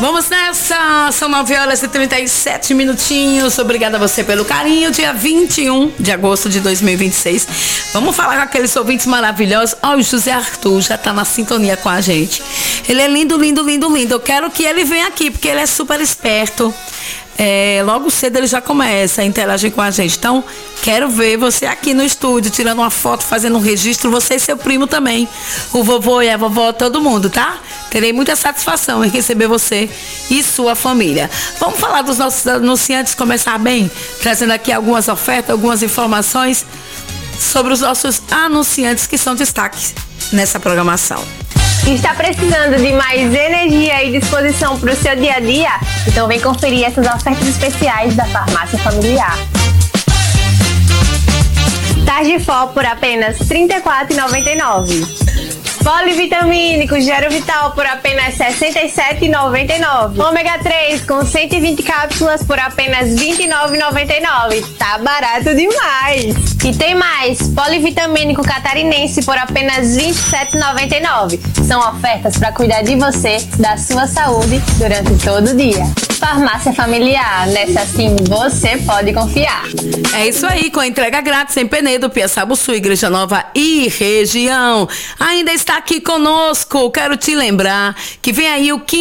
Vamos nessa, são 9h37 minutinhos. Obrigada a você pelo carinho. Dia 21 de agosto de 2026. Vamos falar com aqueles ouvintes maravilhosos. Ó, o José Arthur já tá na sintonia com a gente. Ele é lindo, lindo, lindo, lindo. Eu quero que ele venha aqui, porque ele é super esperto. Logo cedo ele já começa a interagir com a gente. Então, quero ver você aqui no estúdio, tirando uma foto, fazendo um registro. Você e seu primo também. O vovô e a vovó, todo mundo, tá? Terei muita satisfação em receber você e sua família. Vamos falar dos nossos anunciantes, começar bem? Trazendo aqui algumas ofertas, algumas informações sobre os nossos anunciantes que são destaques nessa programação. Está precisando de mais energia e disposição para o seu dia a dia? Então vem conferir essas ofertas especiais da Farmácia Familiar. Targifol por apenas R$ 34,99. Polivitamínico Gero Vital por apenas R$ 67,99. Ômega 3 com 120 cápsulas por apenas R$ 29,99. Tá barato demais! E tem mais, polivitamínico catarinense por apenas R$ 27,99. São ofertas para cuidar de você, da sua saúde durante todo o dia. Farmácia Familiar, nessa sim você pode confiar. É isso aí, com a entrega grátis em Penedo, Piaçabuçu, Igreja Nova e região. Ainda está aqui conosco, quero te lembrar que vem aí o